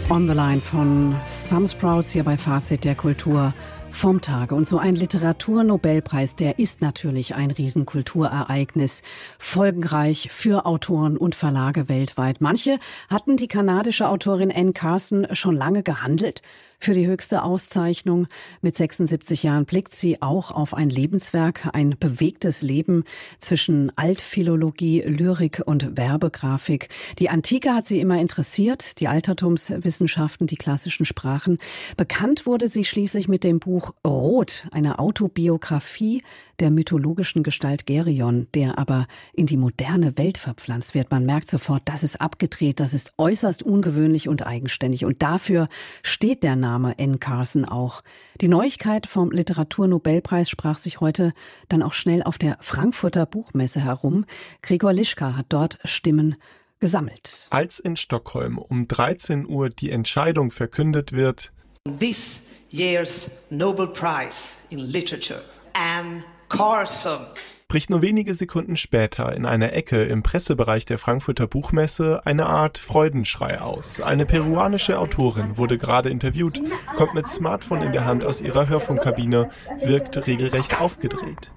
On the Line von Some Sprouts hier bei Fazit der Kultur vom Tage. Und so ein Literaturnobelpreis, der ist natürlich ein Riesenkulturereignis, folgenreich für Autoren und Verlage weltweit. Manche hatten die kanadische Autorin Anne Carson schon lange gehandelt für die höchste Auszeichnung. Mit 76 Jahren blickt sie auch auf ein Lebenswerk, ein bewegtes Leben zwischen Altphilologie, Lyrik und Werbegrafik. Die Antike hat sie immer interessiert, die Altertumswissenschaften, die klassischen Sprachen. Bekannt wurde sie schließlich mit dem Buch Rot, eine Autobiografie der mythologischen Gestalt Geryon, der aber in die moderne Welt verpflanzt wird. Man merkt sofort, das ist abgedreht, das ist äußerst ungewöhnlich und eigenständig. Und dafür steht der Name Anne Carson auch. Die Neuigkeit vom Literaturnobelpreis sprach sich heute dann auch schnell auf der Frankfurter Buchmesse herum. Gregor Lischka hat dort Stimmen gesammelt. Als in Stockholm um 13 Uhr die Entscheidung verkündet wird, This year's Nobel Prize in Literature, Anne Carson, bricht nur wenige Sekunden später in einer Ecke im Pressebereich der Frankfurter Buchmesse eine Art Freudenschrei aus. Eine peruanische Autorin wurde gerade interviewt, kommt mit Smartphone in der Hand aus ihrer Hörfunkkabine, wirkt regelrecht aufgedreht.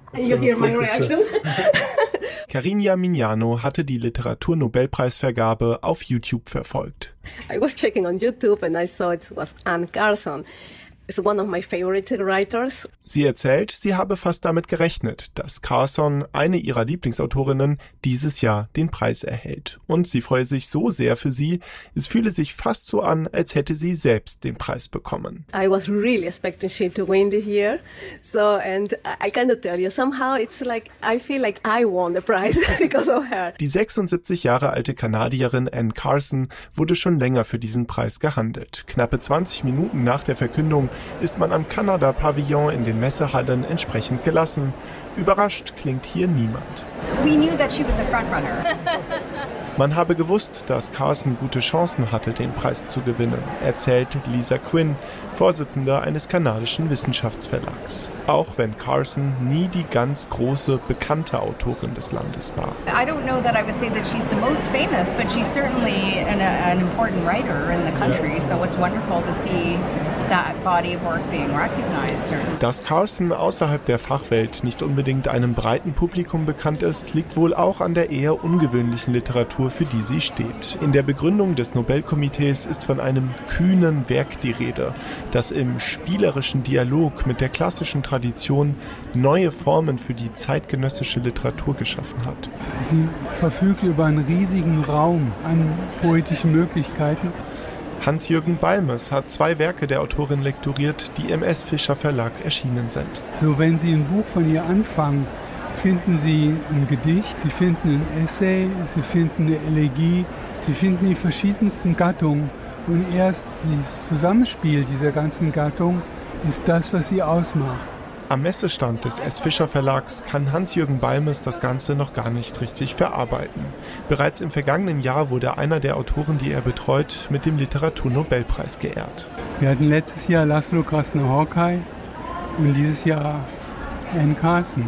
Carina Mignano hatte die Literaturnobelpreisvergabe auf YouTube verfolgt. I was checking on YouTube and I saw it was Anne Carson. It's one of my favorite writers. Sie erzählt, sie habe fast damit gerechnet, dass Carson, eine ihrer Lieblingsautorinnen, dieses Jahr den Preis erhält. Und sie freue sich so sehr für sie, es fühle sich fast so an, als hätte sie selbst den Preis bekommen. I was really expecting she to win this year. So, and I cannot tell you, somehow it's like, I feel like I won the prize because of her. Die 76 Jahre alte Kanadierin Anne Carson wurde schon länger für diesen Preis gehandelt. Knappe 20 Minuten nach der Verkündung ist man am Kanada-Pavillon in den Messehallen entsprechend gelassen. Überrascht klingt hier niemand. We knew that she was a frontrunner. Man habe gewusst, dass Carson gute Chancen hatte, den Preis zu gewinnen, erzählt Lisa Quinn, Vorsitzende eines kanadischen Wissenschaftsverlags. Auch wenn Carson nie die ganz große, bekannte Autorin des Landes war. I don't know that I would say that she's the most famous, but she's certainly an important writer in the country. So it's wonderful to see that body of work being recognized. Dass Carson außerhalb der Fachwelt nicht unbedingt einem breiten Publikum bekannt ist, liegt wohl auch an der eher ungewöhnlichen Literatur, für die sie steht. In der Begründung des Nobelkomitees ist von einem kühnen Werk die Rede, das im spielerischen Dialog mit der klassischen Tradition neue Formen für die zeitgenössische Literatur geschaffen hat. Sie verfügt über einen riesigen Raum an poetischen Möglichkeiten. Hans-Jürgen Balmes hat 2 Werke der Autorin lektoriert, die im S. Fischer Verlag erschienen sind. So, wenn Sie ein Buch von ihr anfangen, finden Sie ein Gedicht, Sie finden ein Essay, Sie finden eine Elegie, Sie finden die verschiedensten Gattungen. Und erst dieses Zusammenspiel dieser ganzen Gattungen ist das, was sie ausmacht. Am Messestand des S. Fischer Verlags kann Hans-Jürgen Balmes das Ganze noch gar nicht richtig verarbeiten. Bereits im vergangenen Jahr wurde einer der Autoren, die er betreut, mit dem Literaturnobelpreis geehrt. Wir hatten letztes Jahr Laszlo Krasznahorkai und dieses Jahr Anne Carson.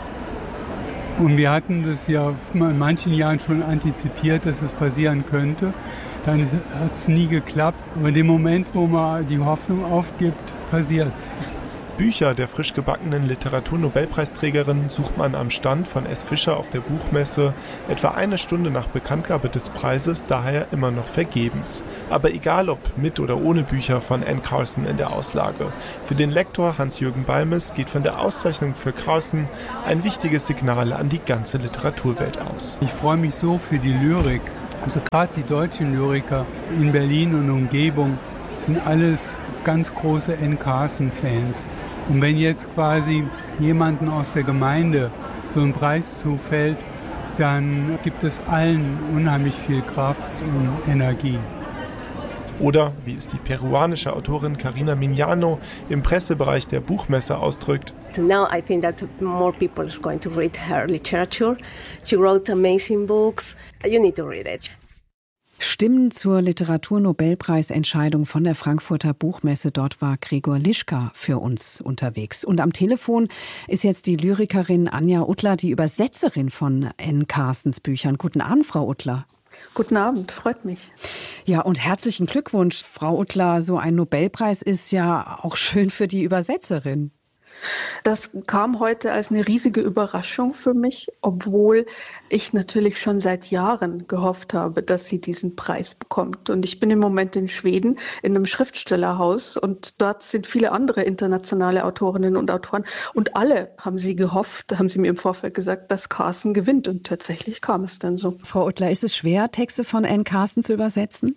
Und wir hatten das ja in manchen Jahren schon antizipiert, dass es passieren könnte. Dann hat es nie geklappt. Aber in dem Moment, wo man die Hoffnung aufgibt, passiert es. Bücher der frisch gebackenen Literaturnobelpreisträgerin sucht man am Stand von S. Fischer auf der Buchmesse etwa eine Stunde nach Bekanntgabe des Preises, daher immer noch vergebens. Aber egal ob mit oder ohne Bücher von Anne Carson in der Auslage, für den Lektor Hans-Jürgen Balmes geht von der Auszeichnung für Carson ein wichtiges Signal an die ganze Literaturwelt aus. Ich freue mich so für die Lyrik. Also gerade die deutschen Lyriker in Berlin und Umgebung sind alles ganz große Anne Carson-Fans. Und wenn jetzt quasi jemanden aus der Gemeinde so ein Preis zufällt, dann gibt es allen unheimlich viel Kraft und Energie. Oder, wie es die peruanische Autorin Carina Mignano im Pressebereich der Buchmesse ausdrückt, Now I think that more people are going to read her literature. She wrote amazing books. You need to read it. Stimmen zur Literaturnobelpreisentscheidung von der Frankfurter Buchmesse. Dort war Gregor Lischka für uns unterwegs. Und am Telefon ist jetzt die Lyrikerin Anja Uttler, die Übersetzerin von Anne Carsons Büchern. Guten Abend, Frau Uttler. Guten Abend, freut mich. Ja, und herzlichen Glückwunsch, Frau Uttler. So ein Nobelpreis ist ja auch schön für die Übersetzerin. Das kam heute als eine riesige Überraschung für mich, obwohl ich natürlich schon seit Jahren gehofft habe, dass sie diesen Preis bekommt. Und ich bin im Moment in Schweden in einem Schriftstellerhaus und dort sind viele andere internationale Autorinnen und Autoren und alle haben sie gehofft, haben sie mir im Vorfeld gesagt, dass Carson gewinnt und tatsächlich kam es dann so. Frau Uttler, ist es schwer, Texte von Anne Carson zu übersetzen?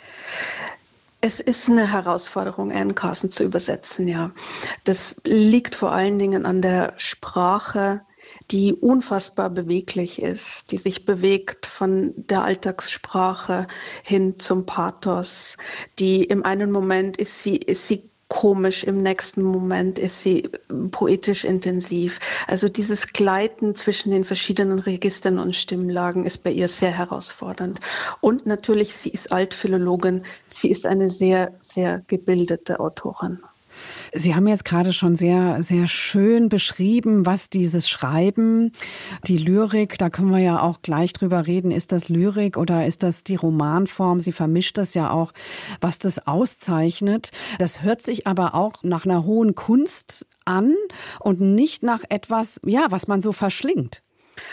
Es ist eine Herausforderung, Anne Carson zu übersetzen, ja. Das liegt vor allen Dingen an der Sprache, die unfassbar beweglich ist, die sich bewegt von der Alltagssprache hin zum Pathos. Die im einen Moment ist sie komisch, im nächsten Moment ist sie poetisch intensiv. Also dieses Gleiten zwischen den verschiedenen Registern und Stimmlagen ist bei ihr sehr herausfordernd. Und natürlich, sie ist Altphilologin, sie ist eine sehr, sehr gebildete Autorin. Sie haben jetzt gerade schon sehr, sehr schön beschrieben, was dieses Schreiben, die Lyrik, da können wir ja auch gleich drüber reden, ist das Lyrik oder ist das die Romanform? Sie vermischt das ja auch, was das auszeichnet. Das hört sich aber auch nach einer hohen Kunst an und nicht nach etwas, ja, was man so verschlingt.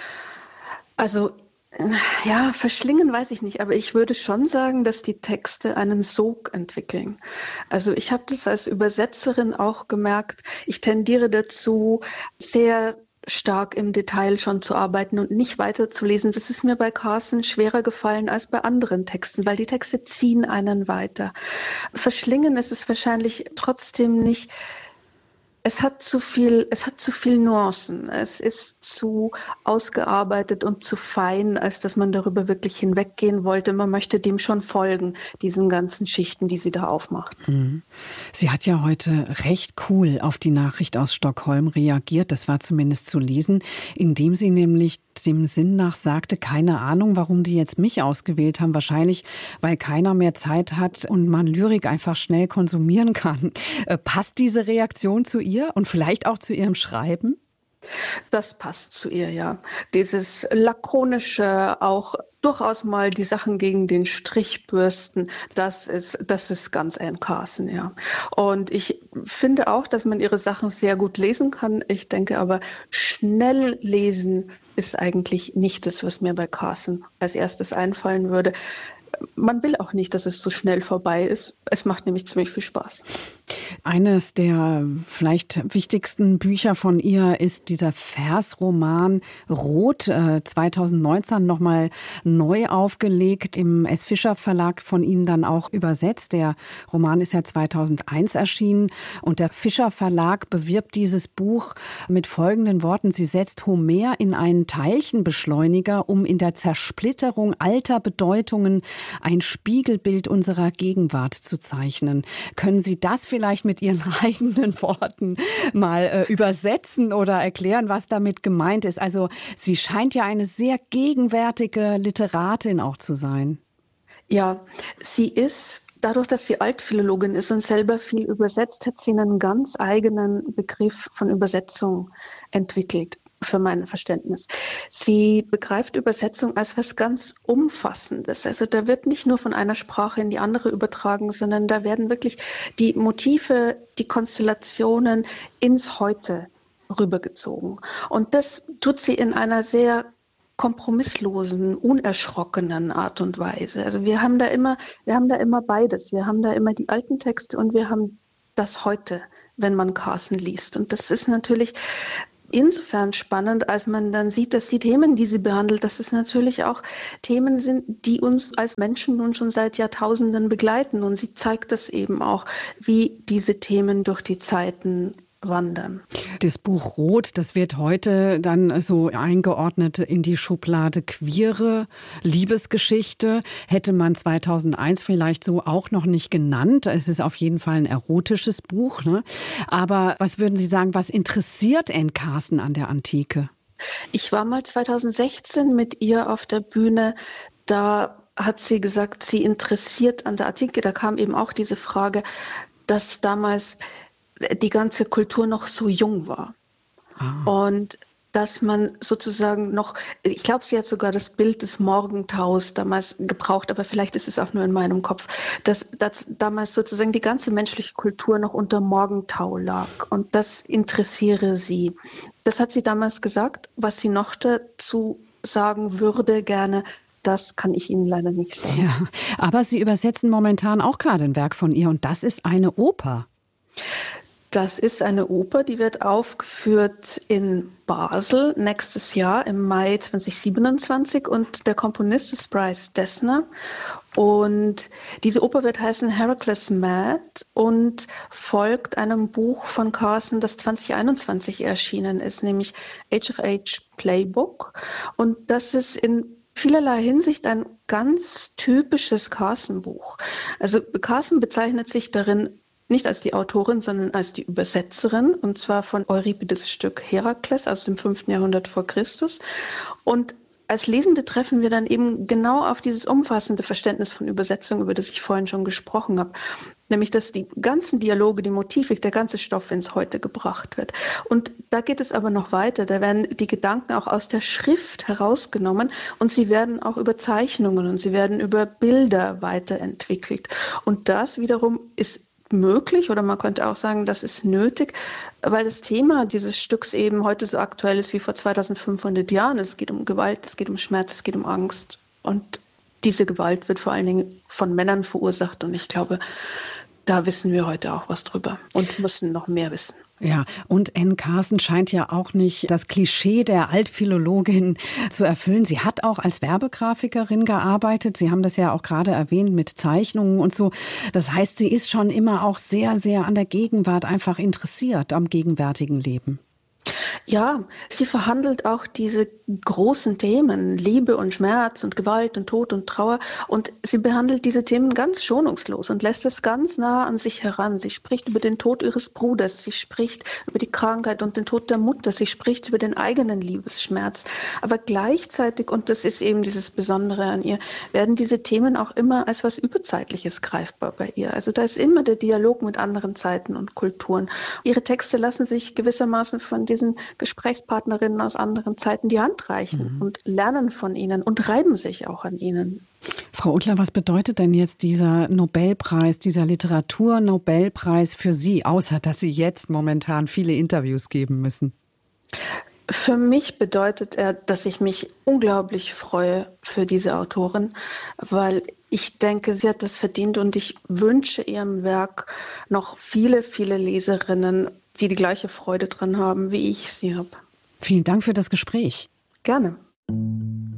Also ja, verschlingen weiß ich nicht, aber ich würde schon sagen, dass die Texte einen Sog entwickeln. Also ich habe das als Übersetzerin auch gemerkt. Ich tendiere dazu, sehr stark im Detail schon zu arbeiten und nicht weiterzulesen. Das ist mir bei Carson schwerer gefallen als bei anderen Texten, weil die Texte ziehen einen weiter. Verschlingen ist es wahrscheinlich trotzdem nicht. Es hat zu viel Nuancen. Es ist zu ausgearbeitet und zu fein, als dass man darüber wirklich hinweggehen wollte. Man möchte dem schon folgen, diesen ganzen Schichten, die sie da aufmacht. Sie hat ja heute recht cool auf die Nachricht aus Stockholm reagiert. Das war zumindest zu lesen, indem sie nämlich dem Sinn nach sagte, keine Ahnung, warum die jetzt mich ausgewählt haben. Wahrscheinlich, weil keiner mehr Zeit hat und man Lyrik einfach schnell konsumieren kann. Passt diese Reaktion zu ihr und vielleicht auch zu ihrem Schreiben? Das passt zu ihr, ja. Dieses lakonische, auch durchaus mal die Sachen gegen den Strich bürsten, das ist ganz Anne Carson, ja. Und ich finde auch, dass man ihre Sachen sehr gut lesen kann. Ich denke aber, schnell lesen ist eigentlich nicht das, was mir bei Carson als erstes einfallen würde. Man will auch nicht, dass es so schnell vorbei ist. Es macht nämlich ziemlich viel Spaß. Eines der vielleicht wichtigsten Bücher von ihr ist dieser Versroman Rot, 2019 nochmal neu aufgelegt, im S. Fischer Verlag von Ihnen dann auch übersetzt. Der Roman ist ja 2001 erschienen und der Fischer Verlag bewirbt dieses Buch mit folgenden Worten. Sie setzt Homer in einen Teilchenbeschleuniger, um in der Zersplitterung alter Bedeutungen ein Spiegelbild unserer Gegenwart zu zeichnen. Können Sie das vielleicht mit Ihren eigenen Worten mal übersetzen oder erklären, was damit gemeint ist? Also sie scheint ja eine sehr gegenwärtige Literatin auch zu sein. Ja, sie ist, dadurch, dass sie Altphilologin ist und selber viel übersetzt, hat sie einen ganz eigenen Begriff von Übersetzung entwickelt. Für mein Verständnis. Sie begreift Übersetzung als was ganz Umfassendes. Also da wird nicht nur von einer Sprache in die andere übertragen, sondern da werden wirklich die Motive, die Konstellationen ins Heute rübergezogen. Und das tut sie in einer sehr kompromisslosen, unerschrockenen Art und Weise. Also wir haben da immer beides. Wir haben da immer die alten Texte und wir haben das Heute, wenn man Carson liest. Und das ist natürlich insofern spannend, als man dann sieht, dass die Themen, die sie behandelt, dass es natürlich auch Themen sind, die uns als Menschen nun schon seit Jahrtausenden begleiten. Und sie zeigt das eben auch, wie diese Themen durch die Zeiten wandern. Das Buch Rot, das wird heute dann so eingeordnet in die Schublade queere Liebesgeschichte. Hätte man 2001 vielleicht so auch noch nicht genannt. Es ist auf jeden Fall ein erotisches Buch, ne? Aber was würden Sie sagen, was interessiert Anne Carson an der Antike? Ich war mal 2016 mit ihr auf der Bühne. Da hat sie gesagt, sie interessiert an der Antike. Da kam eben auch diese Frage, dass damals die ganze Kultur noch so jung war. Und dass man sozusagen noch, ich glaube, sie hat sogar das Bild des Morgentaus damals gebraucht, aber vielleicht ist es auch nur in meinem Kopf, dass damals sozusagen die ganze menschliche Kultur noch unter Morgentau lag und das interessiere sie. Das hat sie damals gesagt. Was sie noch dazu sagen würde gerne, das kann ich Ihnen leider nicht sagen. Ja, aber Sie übersetzen momentan auch gerade ein Werk von ihr und das ist eine Oper. Das ist eine Oper, die wird aufgeführt in Basel nächstes Jahr im Mai 2027 und der Komponist ist Bryce Dessner und diese Oper wird heißen Heracles Mad und folgt einem Buch von Carson, das 2021 erschienen ist, nämlich Age of Age Playbook und das ist in vielerlei Hinsicht ein ganz typisches Carson-Buch. Also Carson bezeichnet sich darin nicht als die Autorin, sondern als die Übersetzerin, und zwar von Euripides' Stück Herakles aus dem 5. Jahrhundert vor Christus. Und als Lesende treffen wir dann eben genau auf dieses umfassende Verständnis von Übersetzung, über das ich vorhin schon gesprochen habe. Nämlich, dass die ganzen Dialoge, die Motivik, der ganze Stoff ins Heute gebracht wird. Und da geht es aber noch weiter. Da werden die Gedanken auch aus der Schrift herausgenommen und sie werden auch über Zeichnungen und sie werden über Bilder weiterentwickelt. Und das wiederum ist möglich oder man könnte auch sagen, das ist nötig, weil das Thema dieses Stücks eben heute so aktuell ist wie vor 2500 Jahren. Es geht um Gewalt, es geht um Schmerz, es geht um Angst und diese Gewalt wird vor allen Dingen von Männern verursacht und ich glaube, da wissen wir heute auch was drüber und müssen noch mehr wissen. Ja, und Anne Carson scheint ja auch nicht das Klischee der Altphilologin zu erfüllen. Sie hat auch als Werbegrafikerin gearbeitet. Sie haben das ja auch gerade erwähnt mit Zeichnungen und so. Das heißt, sie ist schon immer auch sehr, sehr an der Gegenwart einfach interessiert, am gegenwärtigen Leben. Ja, sie verhandelt auch diese großen Themen, Liebe und Schmerz und Gewalt und Tod und Trauer. Und sie behandelt diese Themen ganz schonungslos und lässt es ganz nah an sich heran. Sie spricht über den Tod ihres Bruders, sie spricht über die Krankheit und den Tod der Mutter, sie spricht über den eigenen Liebesschmerz. Aber gleichzeitig, und das ist eben dieses Besondere an ihr, werden diese Themen auch immer als was Überzeitliches greifbar bei ihr. Also da ist immer der Dialog mit anderen Zeiten und Kulturen. Ihre Texte lassen sich gewissermaßen von diesen Gesprächspartnerinnen aus anderen Zeiten die Hand reichen und lernen von ihnen und reiben sich auch an ihnen. Frau Uttler, was bedeutet denn jetzt dieser Nobelpreis, dieser Literaturnobelpreis für Sie, außer dass Sie jetzt momentan viele Interviews geben müssen? Für mich bedeutet er, dass ich mich unglaublich freue für diese Autorin, weil ich denke, sie hat das verdient und ich wünsche ihrem Werk noch viele, viele Leserinnen, die die gleiche Freude dran haben, wie ich sie habe. Vielen Dank für das Gespräch. Gerne.